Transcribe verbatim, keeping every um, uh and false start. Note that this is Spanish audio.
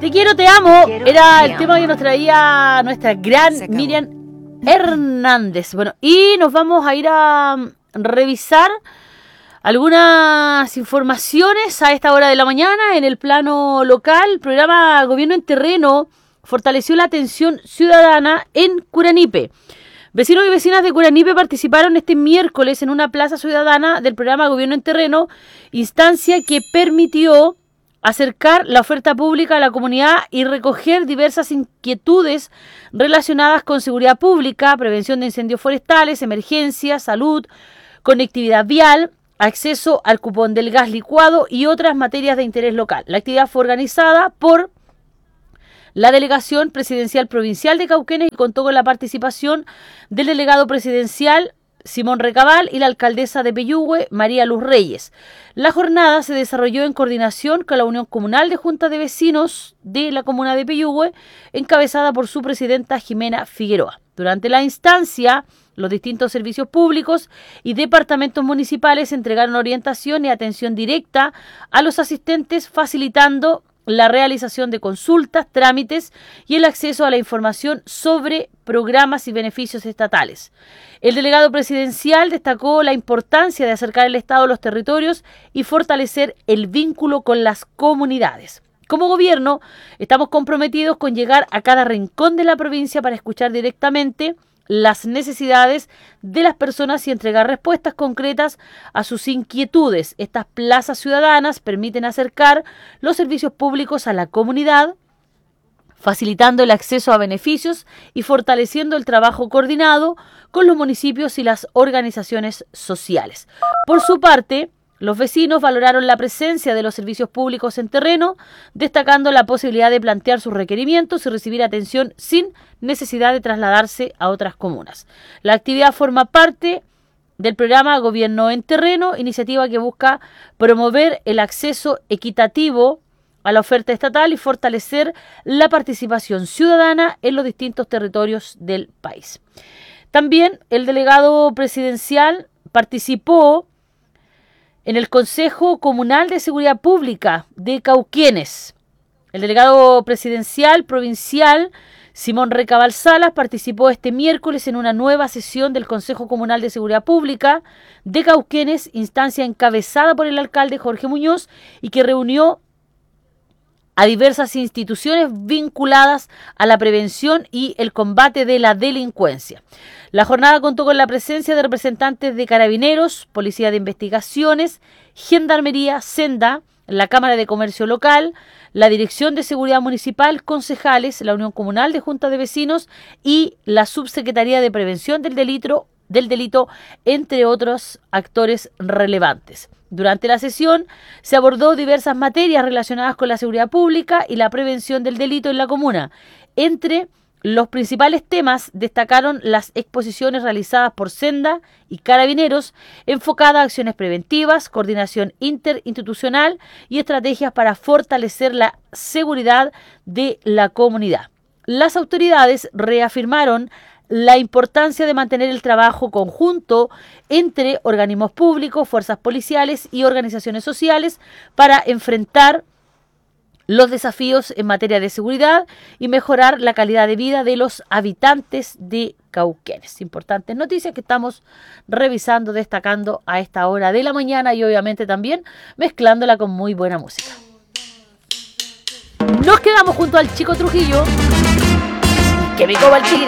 Te quiero, te amo. Era el tema que nos traía nuestra gran Miriam Hernández. Bueno, y nos vamos a ir a revisar algunas informaciones a esta hora de la mañana en el plano local. El programa Gobierno en Terreno fortaleció la atención ciudadana en Curanipe. Vecinos y vecinas de Curanipe participaron este miércoles en una plaza ciudadana del programa Gobierno en Terreno, instancia que permitió acercar la oferta pública a la comunidad y recoger diversas inquietudes relacionadas con seguridad pública, prevención de incendios forestales, emergencias, salud, conectividad vial, acceso al cupón del gas licuado y otras materias de interés local. La actividad fue organizada por la Delegación Presidencial Provincial de Cauquenes y contó con la participación del delegado presidencial Simón Recabal y la alcaldesa de Peyúgue, María Luz Reyes. La jornada se desarrolló en coordinación con la Unión Comunal de Juntas de Vecinos de la comuna de Peyúgue, encabezada por su presidenta Jimena Figueroa. Durante la instancia, los distintos servicios públicos y departamentos municipales entregaron orientación y atención directa a los asistentes, facilitando la realización de consultas, trámites y el acceso a la información sobre programas y beneficios estatales. El delegado presidencial destacó la importancia de acercar el Estado a los territorios y fortalecer el vínculo con las comunidades. Como gobierno, estamos comprometidos con llegar a cada rincón de la provincia para escuchar directamente las necesidades de las personas y entregar respuestas concretas a sus inquietudes. Estas plazas ciudadanas permiten acercar los servicios públicos a la comunidad, facilitando el acceso a beneficios y fortaleciendo el trabajo coordinado con los municipios y las organizaciones sociales. Por su parte, los vecinos valoraron la presencia de los servicios públicos en terreno, destacando la posibilidad de plantear sus requerimientos y recibir atención sin necesidad de trasladarse a otras comunas. La actividad forma parte del programa Gobierno en Terreno, iniciativa que busca promover el acceso equitativo a la oferta estatal y fortalecer la participación ciudadana en los distintos territorios del país. También el delegado presidencial participó en el Consejo Comunal de Seguridad Pública de Cauquenes. El delegado presidencial provincial Simón Recabal Salas participó este miércoles en una nueva sesión del Consejo Comunal de Seguridad Pública de Cauquenes, instancia encabezada por el alcalde Jorge Muñoz y que reunió a diversas instituciones vinculadas a la prevención y el combate de la delincuencia. La jornada contó con la presencia de representantes de Carabineros, Policía de Investigaciones, Gendarmería, Senda, la Cámara de Comercio Local, la Dirección de Seguridad Municipal, concejales, la Unión Comunal de Juntas de Vecinos y la Subsecretaría de Prevención del Delito, del delito, entre otros actores relevantes. Durante la sesión se abordó diversas materias relacionadas con la seguridad pública y la prevención del delito en la comuna. Entre los principales temas destacaron las exposiciones realizadas por Senda y Carabineros, enfocadas a acciones preventivas, coordinación interinstitucional y estrategias para fortalecer la seguridad de la comunidad. Las autoridades reafirmaron la importancia de mantener el trabajo conjunto entre organismos públicos, fuerzas policiales y organizaciones sociales para enfrentar los desafíos en materia de seguridad y mejorar la calidad de vida de los habitantes de Cauquenes. Importantes noticias que estamos revisando, destacando a esta hora de la mañana y obviamente también mezclándola con muy buena música. Nos quedamos junto al Chico Trujillo. Que me coba el tigre.